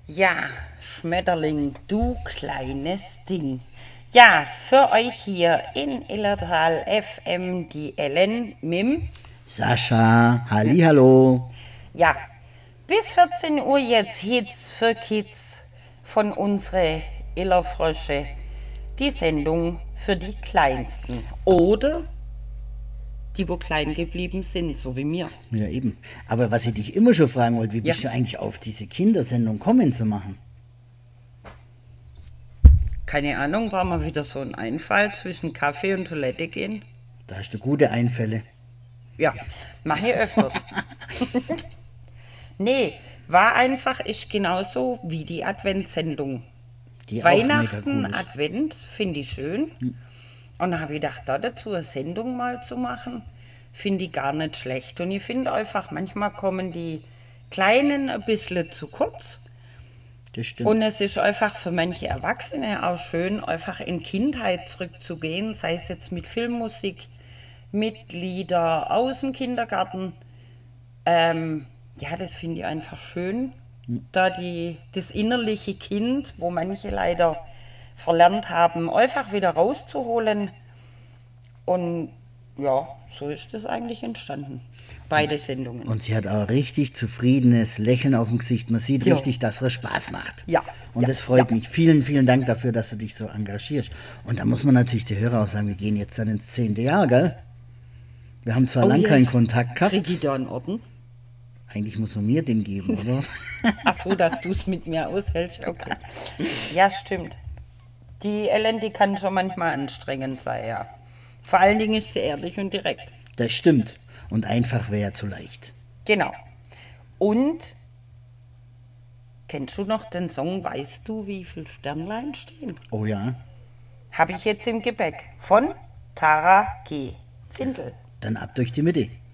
Ja, Schmetterling, du kleines Ding. Ja, für euch hier in Illertal FM die Ellen Mim. Sascha, hallo. Ja, bis 14 Uhr jetzt Hits für Kids von unsere Illerfrösche. Die Sendung für die Kleinsten. Oder die, wo klein geblieben sind, so wie mir. Ja, eben. Aber was ich dich immer schon fragen wollte, wie Ja, bist du eigentlich auf diese Kindersendung kommen zu machen? keine Ahnung, war mal wieder so ein Einfall zwischen Kaffee und Toilette gehen. Da hast du gute Einfälle. Ja, mache ich öfters. Nee, war einfach, ist genauso wie die Adventssendung. Die auch mega Weihnachten, cool ist. Advent finde ich schön. Und da habe ich gedacht, da dazu eine Sendung mal zu machen, finde ich gar nicht schlecht. Und ich finde einfach, manchmal kommen die Kleinen ein bisschen zu kurz. Das Und stimmt. es ist einfach für manche Erwachsene auch schön, einfach in Kindheit zurückzugehen, sei es jetzt mit Filmmusik, mit Lieder aus dem Kindergarten. Ja, das finde ich einfach schön, da das innerliche Kind, wo manche leider verlernt haben, einfach wieder rauszuholen. Und ja, so ist das eigentlich entstanden. Beide Sendungen. Und sie hat auch richtig zufriedenes Lächeln auf dem Gesicht. Man sieht Ja, richtig, dass es Spaß macht. ja, Und ja, das ja. freut mich. Vielen, vielen Dank dafür, dass du dich so engagierst. Und da muss man natürlich die Hörer auch sagen, wir gehen jetzt dann ins 10. Jahr, gell? Wir haben zwar Oh lang keinen yes, Kontakt kriege ich gehabt. da einen Orden? Eigentlich muss man mir den geben, oder? Ach so, dass du es mit mir aushältst, okay. Ja, stimmt. Die Ellen, die kann schon manchmal anstrengend sein, ja. Vor allen Dingen ist sie ehrlich und direkt. Das stimmt. Und einfach wäre zu leicht. Genau. Und kennst du noch den Song Weißt du, wie viel Sternlein stehen? Oh ja. Habe ich jetzt im Gepäck von Tara G. Zindel. Dann ab durch die Mitte.